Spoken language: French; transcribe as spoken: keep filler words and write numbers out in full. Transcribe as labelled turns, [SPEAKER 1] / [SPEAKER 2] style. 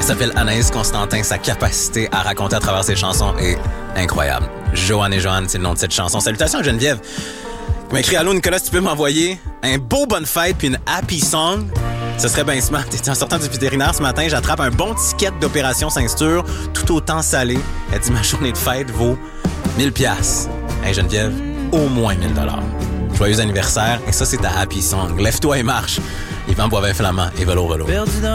[SPEAKER 1] s'appelle Anaïs Constantin. Sa capacité à raconter à travers ses chansons est incroyable. Joanne et Joanne, c'est le nom de cette chanson. Salutations à Geneviève. Il m'a écrit « Allô Nicolas, tu peux m'envoyer un beau bonne fête puis une happy song? » Ce serait bien smart. En sortant du vétérinaire ce matin, j'attrape un bon ticket d'opération ceinture, tout autant salé. Elle dit « Ma journée de fête vaut mille piastres. » Hey Geneviève, au moins mille dollars. Joyeux anniversaire. Et ça, c'est ta happy song. Lève-toi et marche. Yvan Boivin-Flamand et Velo Velo.